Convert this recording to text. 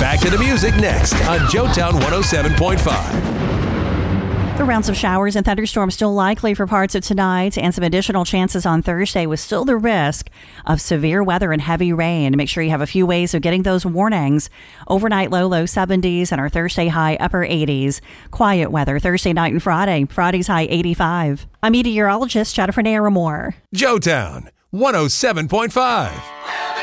Back to the music next on Joetown 107.5. The rounds of showers and thunderstorms still likely for parts of tonight, and some additional chances on Thursday with still the risk of severe weather and heavy rain. Make sure you have a few ways of getting those warnings. Overnight low 70s, and our Thursday high upper 80s. Quiet weather Thursday night and Friday. Friday's high 85. I'm meteorologist Jennifer Naramore. Joetown 107.5.